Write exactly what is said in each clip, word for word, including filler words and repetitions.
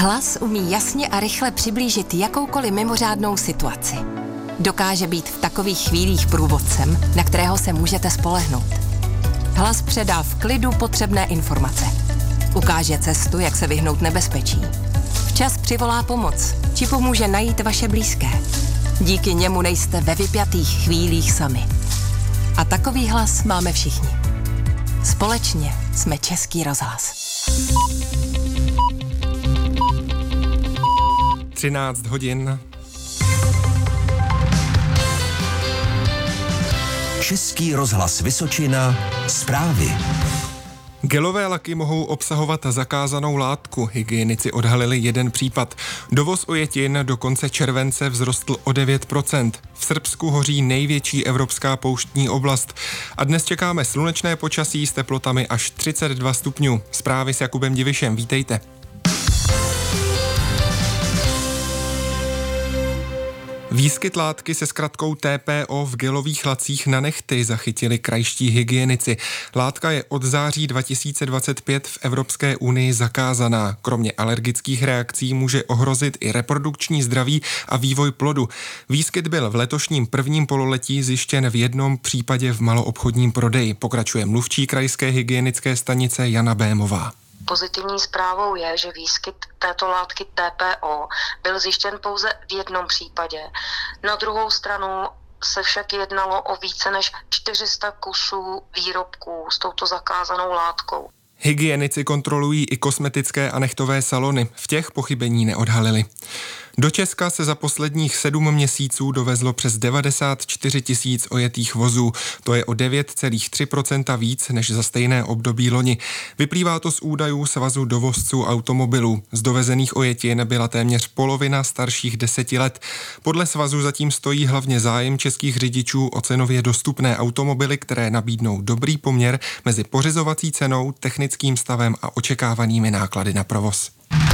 Hlas umí jasně a rychle přiblížit jakoukoliv mimořádnou situaci. Dokáže být v takových chvílích průvodcem, na kterého se můžete spolehnout. Hlas předá v klidu potřebné informace. Ukáže cestu, jak se vyhnout nebezpečí. Včas přivolá pomoc, či pomůže najít vaše blízké. Díky němu nejste ve vypjatých chvílích sami. A takový hlas máme všichni. Společně jsme Český rozhlas. třináct hodin. Český rozhlas Vysočina. Zprávy. Gelové laky mohou obsahovat zakázanou látku. Hygienici odhalili jeden případ. Dovoz ojetin do konce července vzrostl o devět procent. V Srbsku hoří největší evropská pouštní oblast. A dnes čekáme slunečné počasí s teplotami až třicet dva stupňů. Zprávy s Jakubem Divišem. Vítejte. Výskyt látky se zkratkou T P O v gelových lacích na nehty zachytili krajští hygienici. Látka je od září dva tisíce dvacet pět v Evropské unii zakázaná. Kromě alergických reakcí může ohrozit i reprodukční zdraví a vývoj plodu. Výskyt byl v letošním prvním pololetí zjištěn v jednom případě v maloobchodním prodeji. Pokračuje mluvčí krajské hygienické stanice Jana Bémová. Pozitivní zprávou je, že výskyt této látky T P O byl zjištěn pouze v jednom případě. Na druhou stranu se však jednalo o více než čtyři sta kusů výrobků s touto zakázanou látkou. Hygienici kontrolují i kosmetické a nechtové salony. V těch pochybení neodhalili. Do Česka se za posledních sedm měsíců dovezlo přes devadesát čtyři tisíc ojetých vozů. To je o devět celá tři procenta víc než za stejné období loni. Vyplývá to z údajů Svazu dovozců automobilů. Z dovezených ojetin byla téměř polovina starších deseti let. Podle svazu zatím stojí hlavně zájem českých řidičů o cenově dostupné automobily, které nabídnou dobrý poměr mezi pořizovací cenou, technickým stavem a očekávanými náklady na provoz.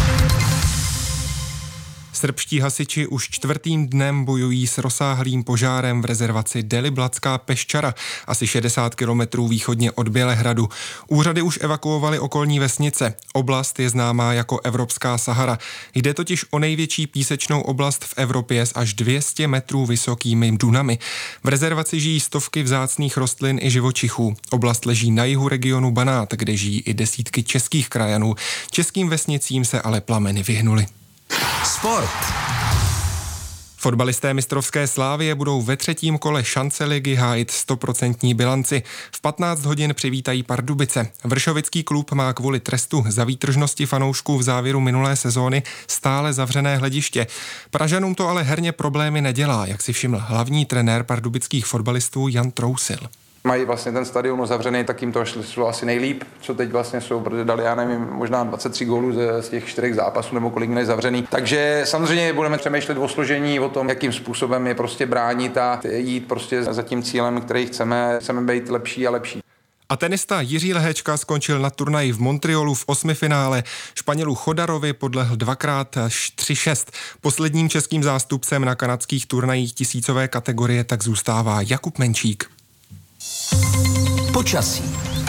Srbští hasiči už čtvrtým dnem bojují s rozsáhlým požárem v rezervaci Deliblatská Peščara, asi šedesát kilometrů východně od Bělehradu. Úřady už evakuovaly okolní vesnice. Oblast je známá jako Evropská Sahara. Jde totiž o největší písečnou oblast v Evropě s až dvě stě metrů vysokými dunami. V rezervaci žijí stovky vzácných rostlin i živočichů. Oblast leží na jihu regionu Banát, kde žijí i desítky českých krajanů. Českým vesnicím se ale plameny vyhnuly. Sport. Fotbalisté mistrovské Slávie budou ve třetím kole šance ligy hájit stoprocentní bilanci. V patnáct hodin přivítají Pardubice. Vršovický klub má kvůli trestu za výtržnosti fanoušků v závěru minulé sezóny stále zavřené hlediště. Pražanům to ale herně problémy nedělá, jak si všiml hlavní trenér pardubických fotbalistů Jan Trousil. Mají vlastně ten stadion zavřený, tak jim to šlo asi nejlíp, co teď vlastně jsou, protože dali, já nevím, možná dvacet tři gólů z, z těch čtyřech zápasů, nebo kolik měli zavřený. Takže samozřejmě budeme přemýšlet o složení, o tom, jakým způsobem je prostě bránit a jít prostě za tím cílem, který chceme, chceme být lepší a lepší. A tenista Jiří Lehečka skončil na turnaji v Montrealu v osmifinále. Španělu Chodarovi podlehl dvakrát až tři šest. Posledním českým zástupcem na kanadských turnajích tisícové kategorie tak zůstává Jakub Menčík. Počasí.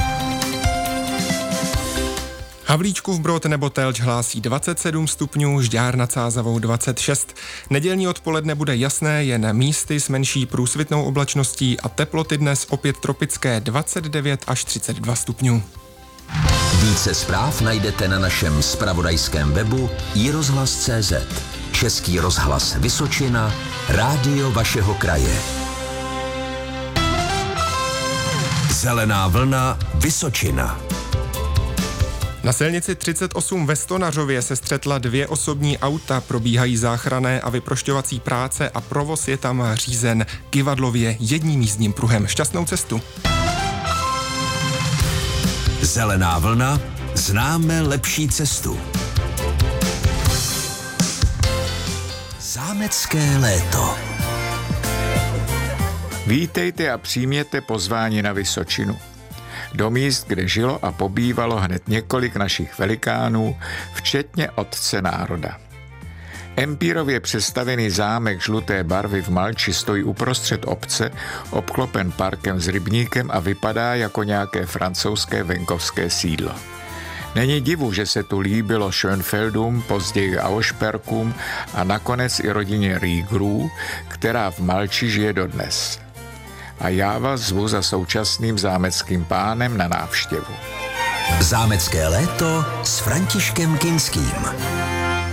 Havlíčkův Brod nebo Telč hlásí dvacet sedm stupňů, Žďár nad Sázavou dvacet šest. Nedělní odpoledne bude jasné, jen místy s menší průsvitnou oblačností a teploty dnes opět tropické dvacet devět až třicet dva stupňů. Více zpráv najdete na našem zpravodajském webu i rozhlas tečka cé zet. Český rozhlas Vysočina, rádio vašeho kraje. Zelená vlna Vysočina. Na silnici třicet osm ve Stonařově se střetla dvě osobní auta, probíhají záchranné a vyprošťovací práce a provoz je tam řízen kyvadlově jedním jízdním pruhem. Šťastnou cestu. Zelená vlna, známe lepší cestu. Zámecké léto. Vítejte a přijměte pozvání na Vysočinu. Do míst, kde žilo a pobývalo hned několik našich velikánů, včetně otce národa. Empírově přestavěný zámek žluté barvy v Malči stojí uprostřed obce, obklopen parkem s rybníkem a vypadá jako nějaké francouzské venkovské sídlo. Není divu, že se tu líbilo Schönfeldům, později Auerspergům a nakonec i rodině Riegerů, která v Malči žije dodnes. A já vás zvu za současným zámeckým pánem na návštěvu. Zámecké léto s Františkem Kinským.